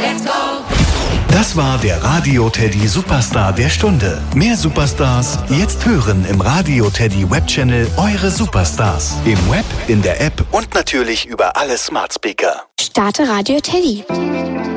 let's go. Das war der Radio Teddy Superstar der Stunde. Mehr Superstars jetzt hören im Radio Teddy Webchannel Eure Superstars. Im Web, in der App und natürlich über alle Smart Speaker. Starte Radio Teddy.